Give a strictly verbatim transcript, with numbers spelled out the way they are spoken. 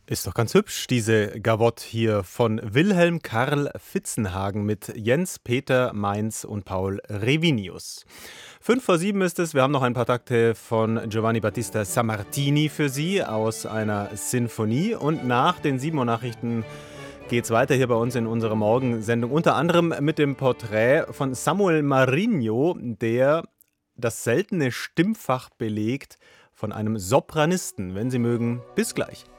Ist doch ganz hübsch, diese Gavotte hier von Wilhelm Karl Fitzenhagen mit Jens Peter Mainz und Paul Revinius. Fünf vor sieben ist es. Wir haben noch ein paar Takte von Giovanni Battista Sammartini für Sie aus einer Sinfonie. Und nach den sieben Uhr Nachrichten geht es weiter hier bei uns in unserer Morgensendung. Unter anderem mit dem Porträt von Samuel Marinho, der das seltene Stimmfach belegt von einem Sopranisten. Wenn Sie mögen, bis gleich.